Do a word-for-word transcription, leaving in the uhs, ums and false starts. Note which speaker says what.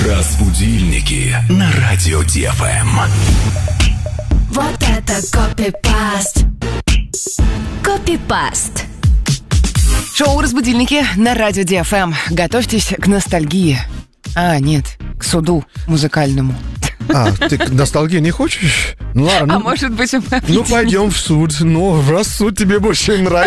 Speaker 1: Разбудильники на радио Ди Эф Эм.
Speaker 2: Вот это копипаст. Копипаст.
Speaker 3: Шоу «Разбудильники» на радио Ди Эф Эм. Готовьтесь к ностальгии. А, нет, к суду музыкальному.
Speaker 4: А, ты к ностальгии не хочешь? Ну ладно.
Speaker 3: А
Speaker 4: ну,
Speaker 3: может быть, мы
Speaker 4: ну пойдем в суд. Ну, раз суд тебе больше нравится.